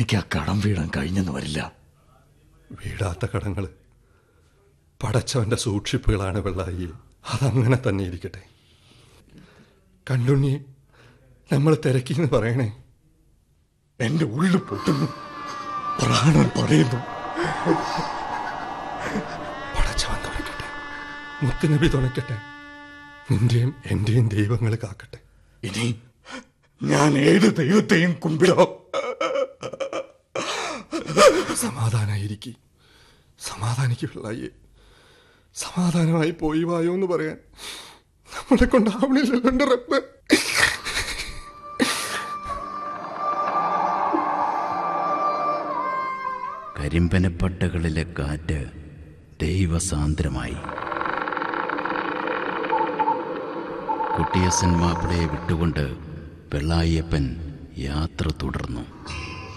എനിക്ക് ആ കടം വീടാൻ കഴിഞ്ഞെന്ന് വരില്ല. വീടാത്ത കടങ്ങൾ പടച്ചവന്റെ സൂക്ഷിപ്പുകളാണ് വെള്ളായി. അതങ്ങനെ തന്നെ ഇരിക്കട്ടെ. കണ്ടുണ്ണി നമ്മൾ തിരക്കിന്ന് പറയണേ. എന്റെ ഉള്ളു പൊട്ടുന്നു, പ്രാണൻ പറയുന്നു. പടച്ചവൻ തുണയ്ക്കട്ടെ, മുത്തുനബി തുണയ്ക്കട്ടെ, നിന്റെയും എന്റെയും ദൈവങ്ങൾ കാക്കട്ടെ. ഇനി ഞാൻ ഏത് ദൈവത്തെയും കുമ്പിടോ? സമാധാനായിരിക്കും, സമാധാനിക്ക് വെള്ളായി. സമാധാനമായി പോയി വായോ എന്ന് പറയാൻ നമ്മളെ കൊണ്ടാവണില്ലല്ലോ എൻ്റെ റബ്ബ്. കരിമ്പനപ്പട്ടകളിലെ കാറ്റ് ദൈവസാന്ദ്രമായി. കുട്ടിയസൻ മാപ്പിളയെ വിട്ടുകൊണ്ട് വെള്ളായപ്പൻ യാത്ര തുടർന്നു.